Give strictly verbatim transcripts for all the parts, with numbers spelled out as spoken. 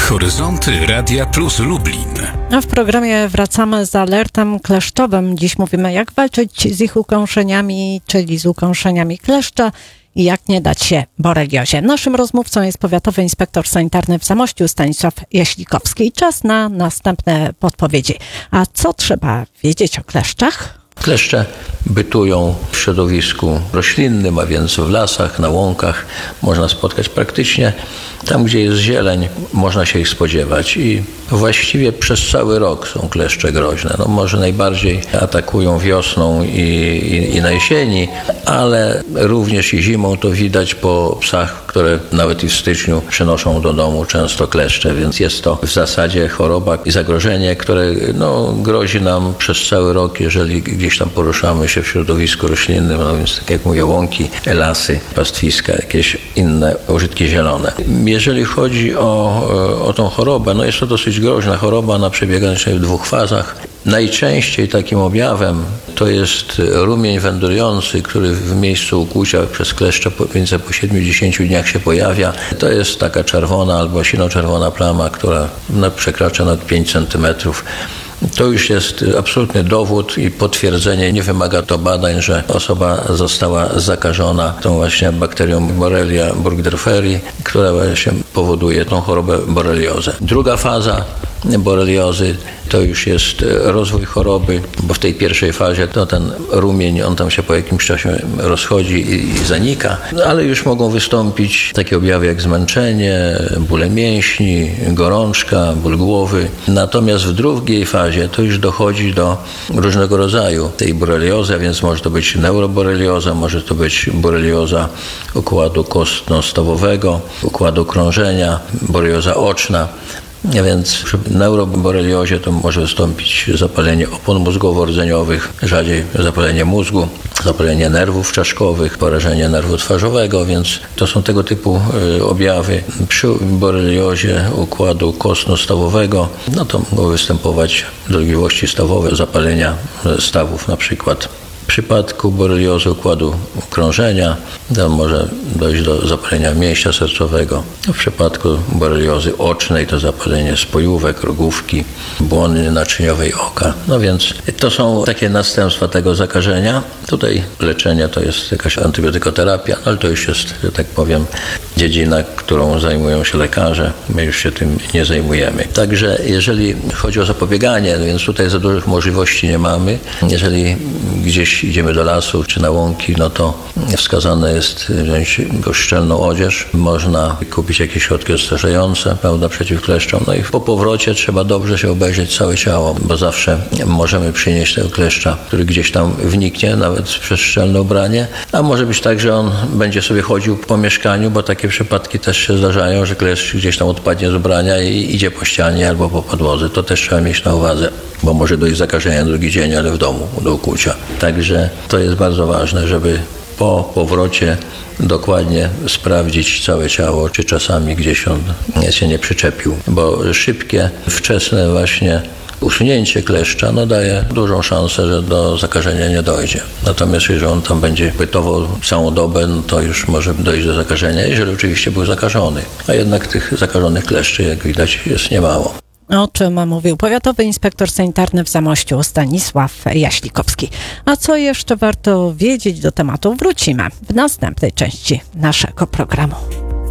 Horyzonty Radia Plus Lublin. A w programie wracamy z alertem kleszczowym. Dziś mówimy, jak walczyć z ich ukąszeniami, czyli z ukąszeniami kleszcza i jak nie dać się boreliozie. Naszym rozmówcą jest powiatowy inspektor sanitarny w Zamościu Stanisław Jaślikowski. Czas na następne podpowiedzi. A co trzeba wiedzieć o kleszczach? Kleszcze bytują w środowisku roślinnym, a więc w lasach, na łąkach. Można spotkać praktycznie tam, gdzie jest zieleń, można się ich spodziewać. I właściwie przez cały rok są kleszcze groźne. No może najbardziej atakują wiosną i, i, i na jesieni, ale również i zimą to widać po psach, które nawet i w styczniu przynoszą do domu często kleszcze, więc jest to w zasadzie choroba i zagrożenie, które no, grozi nam przez cały rok, jeżeli gdzieś tam poruszamy się w środowisku roślinnym, no więc tak jak mówię, łąki, lasy, pastwiska, jakieś inne użytki zielone. Jeżeli chodzi o, o tą chorobę, no jest to dosyć groźna choroba, ona przebiega w dwóch fazach. Najczęściej takim objawem to jest rumień wędrujący, który w miejscu ukłucia przez kleszcze pomiędzy po siedmiu-dziesięciu dniach się pojawia. To jest taka czerwona albo sino-czerwona plama, która no, przekracza nad pięć centymetrów. To już jest absolutny dowód i potwierdzenie, nie wymaga to badań, że osoba została zakażona tą właśnie bakterią Borrelia burgdorferi, która właśnie powoduje tą chorobę boreliozę. Druga faza boreliozy to już jest rozwój choroby, bo w tej pierwszej fazie to ten rumień, on tam się po jakimś czasie rozchodzi i, i zanika, no, ale już mogą wystąpić takie objawy jak zmęczenie, bóle mięśni, gorączka, ból głowy. Natomiast w drugiej fazie to już dochodzi do różnego rodzaju tej boreliozy, a więc może to być neuroborelioza, może to być borelioza układu kostno-stawowego, układu krążenia, borelioza oczna. A więc przy neuroboreliozie to może wystąpić zapalenie opon mózgowo-rdzeniowych, rzadziej zapalenie mózgu, zapalenie nerwów czaszkowych, porażenie nerwu twarzowego, więc to są tego typu objawy. Przy boreliozie układu kostno-stawowego, no to mogą występować dolegliwości stawowe, zapalenia stawów na przykład. W przypadku boreliozy układu krążenia tam może dojść do zapalenia mięśnia sercowego. W przypadku boreliozy ocznej to zapalenie spojówek, rogówki, błony naczyniowej oka. No więc to są takie następstwa tego zakażenia. Tutaj leczenie to jest jakaś antybiotykoterapia, ale to już jest, że tak powiem, dziedzina, którą zajmują się lekarze. My już się tym nie zajmujemy. Także jeżeli chodzi o zapobieganie, więc tutaj za dużych możliwości nie mamy. Jeżeli gdzieś idziemy do lasu czy na łąki, no to wskazane jest wziąć szczelną odzież. Można kupić jakieś środki odstraszające, prawda, przeciw kleszczom. No i po powrocie trzeba dobrze się obejrzeć całe ciało, bo zawsze możemy przynieść tego kleszcza, który gdzieś tam wniknie, nawet przez szczelne ubranie. A może być tak, że on będzie sobie chodził po mieszkaniu, bo takie przypadki też się zdarzają, że kleszcz gdzieś tam odpadnie z ubrania i idzie po ścianie albo po podłodze. To też trzeba mieć na uwadze, bo może dojść zakażenia drugi dzień, ale w domu, do ukłucia. Także to jest bardzo ważne, żeby po powrocie dokładnie sprawdzić całe ciało, czy czasami gdzieś on się nie przyczepił, bo szybkie, wczesne właśnie usunięcie kleszcza no daje dużą szansę, że do zakażenia nie dojdzie. Natomiast jeżeli on tam będzie bytował całą dobę, no to już może dojść do zakażenia, jeżeli oczywiście był zakażony. A jednak tych zakażonych kleszczy, jak widać, jest niemało. O czym mówił powiatowy inspektor sanitarny w Zamościu Stanisław Jaślikowski. A co jeszcze warto wiedzieć do tematu, wrócimy w następnej części naszego programu.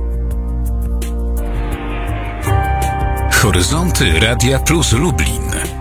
Horyzonty Radia Plus Lublin.